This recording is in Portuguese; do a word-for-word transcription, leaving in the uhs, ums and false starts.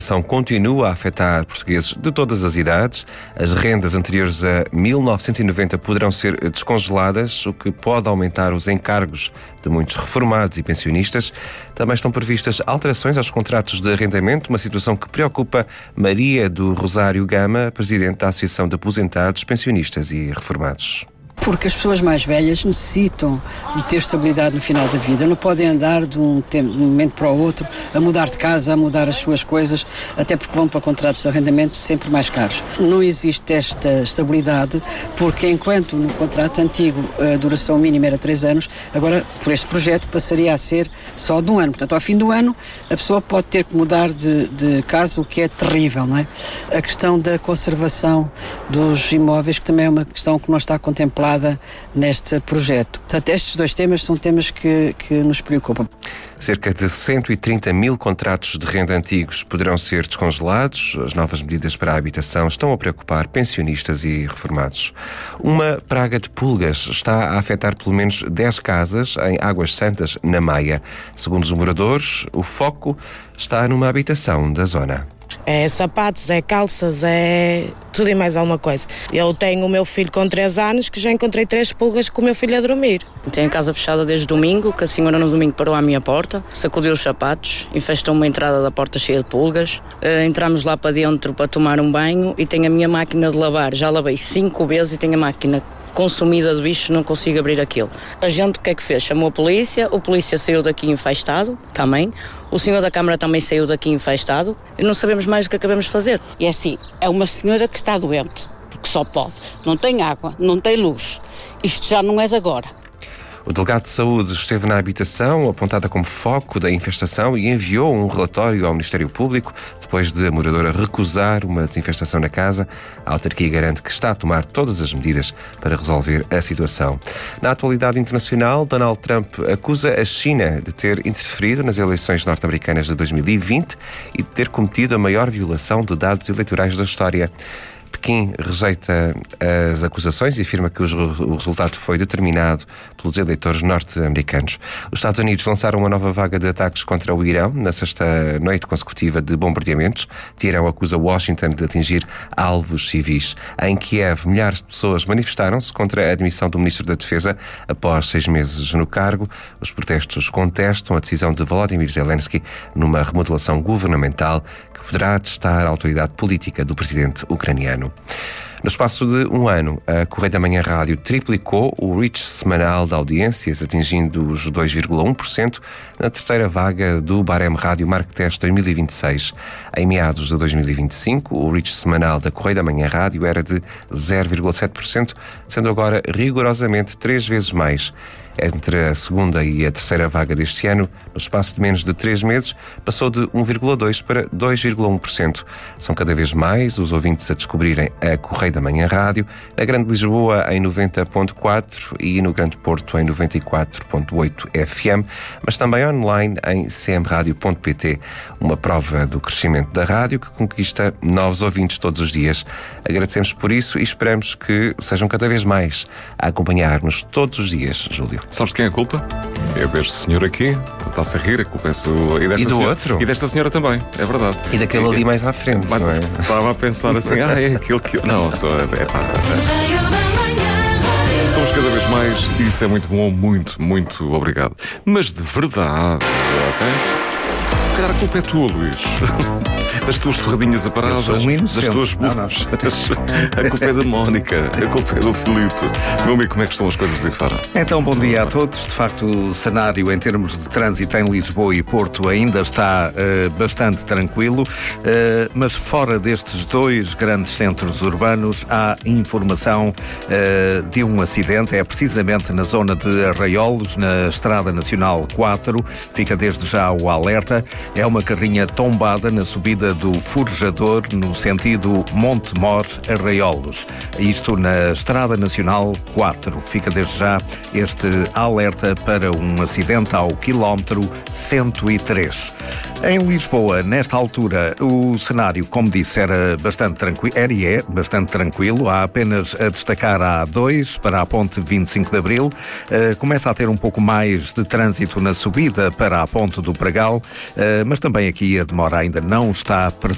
Continua a afetar portugueses de todas as idades. As rendas anteriores a mil novecentos e noventa poderão ser descongeladas, o que pode aumentar os encargos de muitos reformados e pensionistas. Também estão previstas alterações aos contratos de arrendamento, uma situação que preocupa Maria do Rosário Gama, presidente da Associação de Aposentados, Pensionistas e Reformados. Porque as pessoas mais velhas necessitam de ter estabilidade no final da vida. Não podem andar de um, tempo, de um momento para o outro a mudar de casa, a mudar as suas coisas, até porque vão para contratos de arrendamento sempre mais caros. Não existe esta estabilidade porque enquanto no contrato antigo a duração mínima era três anos, agora por este projeto passaria a ser só de um ano. Portanto, ao fim do ano a pessoa pode ter que mudar de, de casa, o que é terrível, não é? A questão da conservação dos imóveis, que também é uma questão que não está contemplada neste projeto. Portanto, estes dois temas são temas que, que nos preocupam. Cerca de cento e trinta mil contratos de renda antigos poderão ser descongelados. As novas medidas para a habitação estão a preocupar pensionistas e reformados. Uma praga de pulgas está a afetar pelo menos dez casas em Águas Santas, na Maia. Segundo os moradores, o foco está numa habitação da zona. É sapatos, é calças, é tudo e mais alguma coisa. Eu tenho o meu filho com três anos que já encontrei três pulgas com o meu filho a dormir. Tenho a casa fechada desde domingo, que a senhora no domingo parou à minha porta, sacudiu os sapatos, infestou uma entrada da porta cheia de pulgas. Uh, entramos lá para dentro para tomar um banho e tenho a minha máquina de lavar. Já lavei cinco vezes e tenho a máquina consumida de bichos, não consigo abrir aquilo. A gente o que é que fez? Chamou a polícia, o polícia saiu daqui infestado também, o senhor da Câmara também saiu daqui infestado e não sabemos mais o que acabamos de fazer. E é assim, é uma senhora que está doente, porque só pode. Não tem água, não tem luz. Isto já não é de agora. O delegado de saúde esteve na habitação, apontada como foco da infestação, e enviou um relatório ao Ministério Público depois de a moradora recusar uma desinfestação na casa. A autarquia garante que está a tomar todas as medidas para resolver a situação. Na atualidade internacional, Donald Trump acusa a China de ter interferido nas eleições norte-americanas de dois mil e vinte e de ter cometido a maior violação de dados eleitorais da história. Pequim rejeita as acusações e afirma que o resultado foi determinado pelos eleitores norte-americanos. Os Estados Unidos lançaram uma nova vaga de ataques contra o Irão na sexta noite consecutiva de bombardeamentos. Teherão acusa Washington de atingir alvos civis. Em Kiev, milhares de pessoas manifestaram-se contra a admissão do Ministro da Defesa após seis meses no cargo. Os protestos contestam a decisão de Volodymyr Zelensky numa remodelação governamental que poderá testar a autoridade política do presidente ucraniano. No espaço de um ano, a Correio da Manhã Rádio triplicou o reach semanal de audiências, atingindo os dois vírgula um por cento na terceira vaga do Barem Rádio Marktest dois mil e vinte e seis. Em meados de dois mil e vinte e cinco, o reach semanal da Correio da Manhã Rádio era de zero vírgula sete por cento, sendo agora rigorosamente três vezes mais. Entre a segunda e a terceira vaga deste ano, no espaço de menos de três meses, passou de um vírgula dois por cento para dois vírgula um por cento. São cada vez mais os ouvintes a descobrirem a Correio da Manhã Rádio, na Grande Lisboa em noventa ponto quatro e no Grande Porto em noventa e quatro ponto oito F M, mas também online em c m radio ponto p t. Uma prova do crescimento da rádio que conquista novos ouvintes todos os dias. Agradecemos por isso e esperamos que sejam cada vez mais a acompanhar-nos todos os dias, Júlio. Sabes de quem é a culpa? É deste senhor aqui, está-se a rir, a culpa é sua. E, desta e do senhora, outro. E desta senhora também, é verdade. E daquele e, ali mais à frente, mas, não é? Estava a pensar assim, ah, é aquele que... Não, só é, é pá. Somos cada vez mais e isso é muito bom, muito, muito obrigado. Mas de verdade, ok? Se calhar a culpa é tua, Luís. Das tuas torradinhas aparadas, das tuas burras. A culpa é da Mónica, a culpa é do Filipe. Meu amigo, como é que estão as coisas aí fora? Então, bom dia a todos. De facto, o cenário em termos de trânsito em Lisboa e Porto ainda está uh, bastante tranquilo, uh, mas fora destes dois grandes centros urbanos há informação uh, de um acidente. É precisamente na zona de Arraiolos, na Estrada Nacional quatro. Fica desde já o alerta. É uma carrinha tombada na subida do Forjador, no sentido Montemor-Arraiolos. Isto na Estrada Nacional quatro. Fica desde já este alerta para um acidente ao quilómetro cento e três. Em Lisboa, nesta altura, o cenário, como disse, era bastante tranquilo, era e é bastante tranquilo. Há apenas a destacar a A dois para a ponte vinte e cinco de Abril. Uh, começa a ter um pouco mais de trânsito na subida para a ponte do Pragal, uh, mas também aqui a demora ainda não está presente.